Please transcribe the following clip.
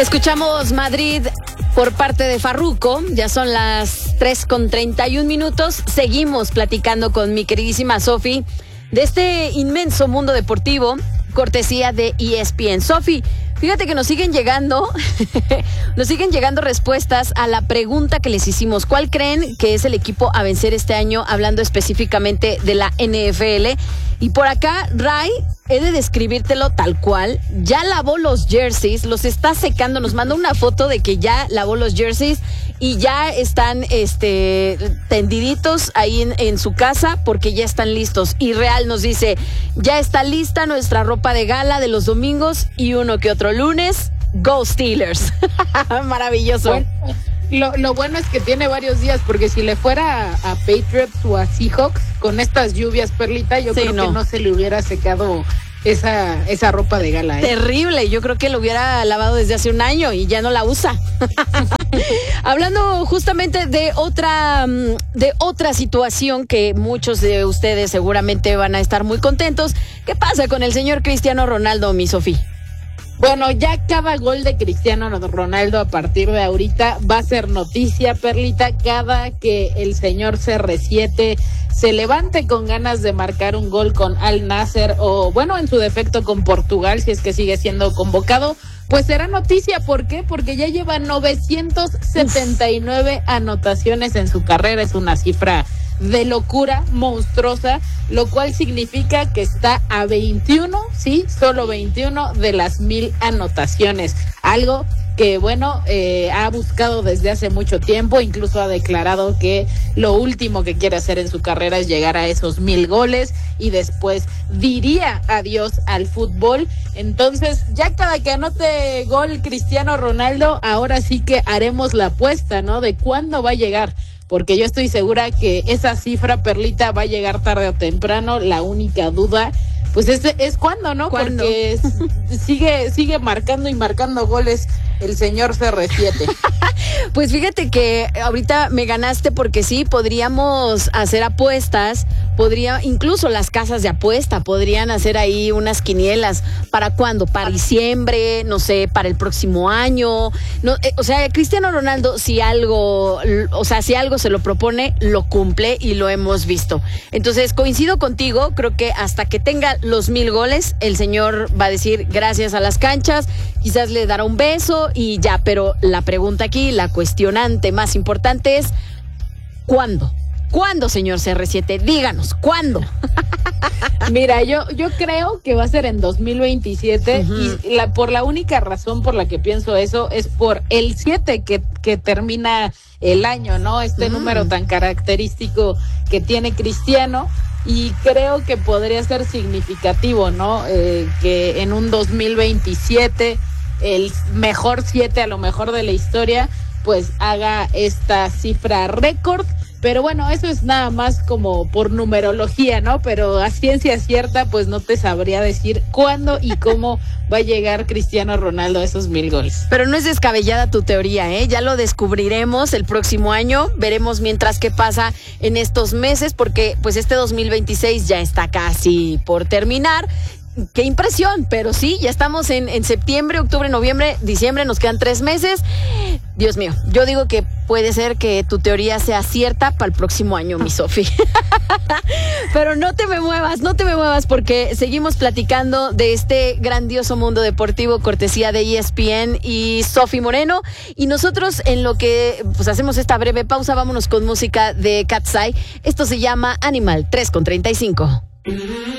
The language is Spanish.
Escuchamos Madrid por parte de Farruko. Ya son las 3:31. Seguimos platicando con mi queridísima Sofi de este inmenso mundo deportivo, cortesía de ESPN. Sofi, fíjate que nos siguen llegando respuestas a la pregunta que les hicimos. ¿Cuál creen que es el equipo a vencer este año, hablando específicamente de la NFL? Y por acá, Ray, he de describírtelo tal cual. Ya lavó los jerseys, los está secando. Nos manda una foto de que ya lavó los jerseys y ya están tendiditos ahí en su casa porque ya están listos. Y Real nos dice, ya está lista nuestra ropa de gala de los domingos y uno que otro lunes. Go Steelers. Maravilloso. Bueno, lo bueno es que tiene varios días, porque si le fuera a Patriots o a Seahawks con estas lluvias, Perlita, yo creo que no se le hubiera secado esa ropa de gala. Terrible, yo creo que lo hubiera lavado desde hace un año y ya no la usa. Hablando justamente de otra situación que muchos de ustedes seguramente van a estar muy contentos. ¿Qué pasa con el señor Cristiano Ronaldo, mi Sofía? Bueno, ya cada gol de Cristiano Ronaldo a partir de ahorita va a ser noticia, Perlita. Cada que el señor CR7 se levante con ganas de marcar un gol con Al Nassr o, bueno, en su defecto con Portugal, si es que sigue siendo convocado, pues será noticia. ¿Por qué? Porque ya lleva 979 anotaciones en su carrera. Es una cifra de locura monstruosa, lo cual significa que está a 21, sí, solo 21 de las 1000 anotaciones. Algo que, bueno, ha buscado desde hace mucho tiempo. Incluso ha declarado que lo último que quiere hacer en su carrera es llegar a esos 1000 goles y después diría adiós al fútbol. Entonces, ya cada que anote gol Cristiano Ronaldo, ahora sí que haremos la apuesta, ¿no? De cuándo va a llegar. Porque yo estoy segura que esa cifra, Perlita, va a llegar tarde o temprano. La única duda, pues es cuándo, ¿no? ¿Cuándo? Porque sigue marcando y marcando goles el señor CR7. Pues fíjate que ahorita me ganaste, porque sí, podríamos hacer apuestas, incluso las casas de apuesta podrían hacer ahí unas quinielas. ¿Para cuándo? ¿Para diciembre? No sé, ¿para el próximo año? No, o sea, Cristiano Ronaldo, si algo se lo propone, lo cumple y lo hemos visto. Entonces, coincido contigo, creo que hasta que tenga los 1000 goles, el señor va a decir gracias a las canchas, quizás le dará un beso y ya, pero la pregunta aquí, la cuestionante más importante es ¿cuándo? ¿Cuándo, señor CR7? Díganos, ¿cuándo? Mira, yo creo que va a ser en 2027. Uh-huh. Y por la única razón por la que pienso eso es por el 7 que termina el año, ¿no? Número tan característico que tiene Cristiano. Y creo que podría ser significativo, ¿no? Que en un 2027, el mejor 7 a lo mejor de la historia, pues haga esta cifra récord. Pero bueno, eso es nada más como por numerología, ¿no? Pero a ciencia cierta, pues no te sabría decir cuándo y cómo va a llegar Cristiano Ronaldo a esos 1000 goles. Pero no es descabellada tu teoría, ¿eh? Ya lo descubriremos el próximo año. Veremos mientras qué pasa en estos meses, porque pues este 2026 ya está casi por terminar. Qué impresión, pero sí, ya estamos en septiembre, octubre, noviembre, diciembre, nos quedan 3 meses. Dios mío, yo digo que puede ser que tu teoría sea cierta para el próximo año, mi Sofi. Pero no te me muevas, porque seguimos platicando de este grandioso mundo deportivo, cortesía de ESPN y Sofi Moreno. Y nosotros, en lo que pues hacemos esta breve pausa, vámonos con música de Cat's Eye. Esto se llama Animal 3:35.